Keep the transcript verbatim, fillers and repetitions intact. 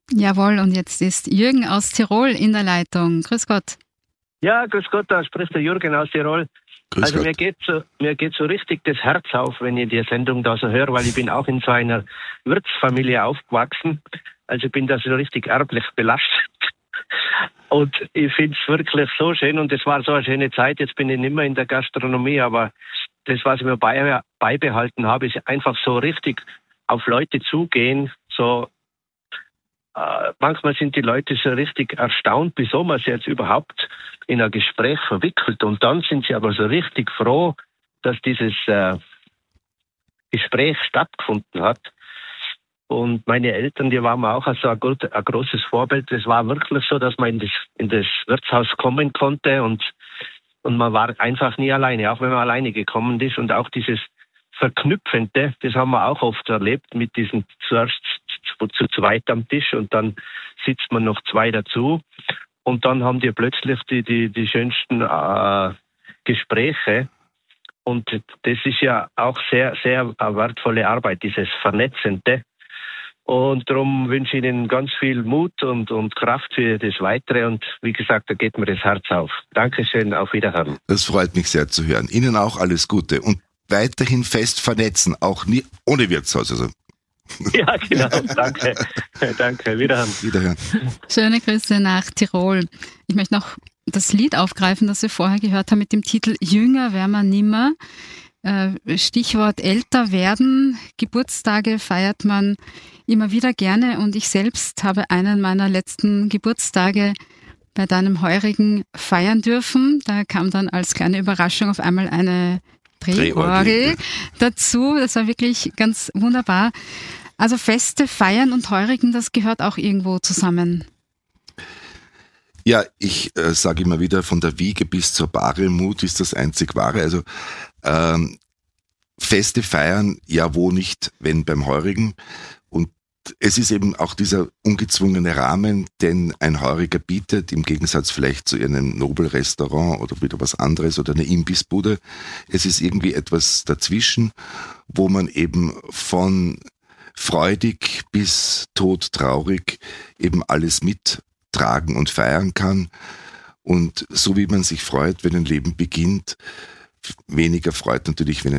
Jawohl, und jetzt ist Jürgen aus Tirol in der Leitung. Grüß Gott. Ja, grüß Gott, da spricht der Jürgen aus Tirol. Grüß also Gott. mir geht so, mir geht so richtig das Herz auf, wenn ich die Sendung da so höre, weil ich bin auch in so einer Wirtsfamilie aufgewachsen. Also ich bin da so richtig erblich belastet. Und ich finde es wirklich so schön und es war so eine schöne Zeit. Jetzt bin ich nicht mehr in der Gastronomie, aber das, was ich mir bei, beibehalten habe, ist einfach so richtig auf Leute zugehen. So äh, manchmal sind die Leute so richtig erstaunt, wieso man sie jetzt überhaupt in ein Gespräch verwickelt. Und dann sind sie aber so richtig froh, dass dieses äh, Gespräch stattgefunden hat. Und meine Eltern, die waren mir auch also ein, gut, ein großes Vorbild. Es war wirklich so, dass man in das, in das Wirtshaus kommen konnte und, und man war einfach nie alleine, auch wenn man alleine gekommen ist. Und auch dieses Verknüpfende, das haben wir auch oft erlebt mit diesen zuerst zu, zu zweit am Tisch und dann sitzt man noch zwei dazu. Und dann haben die plötzlich die, die, die schönsten äh, Gespräche. Und das ist ja auch sehr, sehr wertvolle Arbeit, dieses Vernetzende. Und darum wünsche ich Ihnen ganz viel Mut und, und Kraft für das Weitere. Und wie gesagt, da geht mir das Herz auf. Dankeschön, auf Wiederhören. Das freut mich sehr zu hören. Ihnen auch alles Gute. Und weiterhin fest vernetzen, auch nie ohne Wirtshaus. Also. Ja, genau. Danke. Danke. Wiederhören. Wiederhören. Schöne Grüße nach Tirol. Ich möchte noch das Lied aufgreifen, das wir vorher gehört haben, mit dem Titel Jünger wär man nimmer. Stichwort älter werden. Geburtstage feiert man immer wieder gerne und ich selbst habe einen meiner letzten Geburtstage bei deinem Heurigen feiern dürfen. Da kam dann als kleine Überraschung auf einmal eine Drehorgel dazu. Das war wirklich ganz wunderbar. Also Feste, Feiern und Heurigen, das gehört auch irgendwo zusammen. Ja, ich äh, sage immer wieder, von der Wiege bis zur Bahre, Mut ist das einzig Wahre. Also ähm, Feste feiern, ja wo nicht, wenn beim Heurigen. Und es ist eben auch dieser ungezwungene Rahmen, den ein Heuriger bietet, im Gegensatz vielleicht zu einem Nobelrestaurant oder wieder was anderes oder eine Imbissbude. Es ist irgendwie etwas dazwischen, wo man eben von freudig bis todtraurig eben alles mittragen und feiern kann. Und so wie man sich freut, wenn ein Leben beginnt, weniger freut natürlich, wenn